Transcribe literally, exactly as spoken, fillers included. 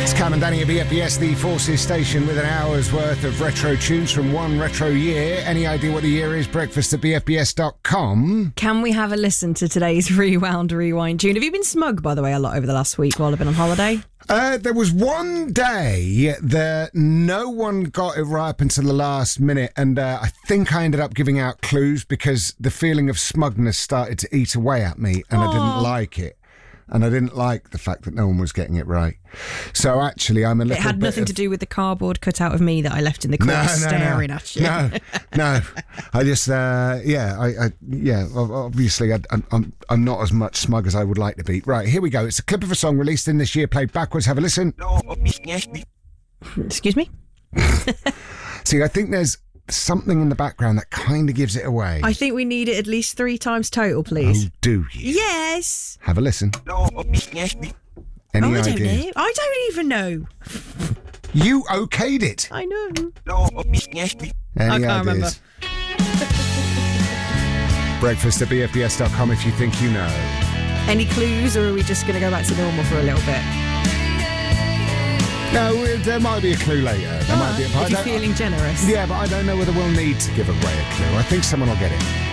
It's Cam and Danny at B F B S, the Forces station, with an hour's worth of retro tunes from one retro year. Any idea what the year is? Breakfast at b f b s dot com. Can we have a listen to today's Rewound Rewind tune? Have you been smug, by the way, a lot over the last week while I've been on holiday? Uh, there was one day that no one got it right up until the last minute, and uh, I think I ended up giving out clues because the feeling of smugness started to eat away at me, and Aww. I didn't like it. And I didn't like the fact that no one was getting it right. So actually, I'm a little bit... It had nothing of... to do with the cardboard cutout of me that I left in the corner no, no, staring no. at you. No, no. I just, uh, yeah, I, I, yeah. Obviously, I, I'm, I'm not as much smug as I would like to be. Right, here we go. It's a clip of a song released in this year, played backwards. Have a listen. Excuse me? See, I think there's something in the background that kind of gives it away. I think we need it at least three times total, please. Oh, do you? Yes. Have a listen. Any oh, I idea? don't know. I don't even know. You okayed it. I know. Any I can't ideas? remember. Breakfast at b f b s dot com if you think you know. Any clues, or are we just going to go back to normal for a little bit? No, there might be a clue later. There All might right. be a, if you're feeling generous. Yeah, but I don't know whether we'll need to give away a clue. I think someone will get it.